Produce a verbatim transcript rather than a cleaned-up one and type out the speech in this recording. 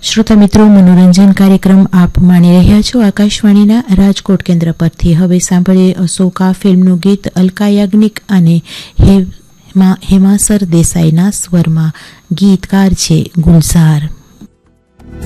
શ્રોતા મિત્રો, મનોરંજન કાર્યક્રમ આપ માણી રહ્યા છો આકાશવાણીના રાજકોટ કેન્દ્ર પરથી. હવે સાંભળીએ અશોકા ફિલ્મનું ગીત અલકા યાજ્ઞિક અને હેમાસર દેસાઈના સ્વરમાં. ગીતકાર છે ગુલઝાર.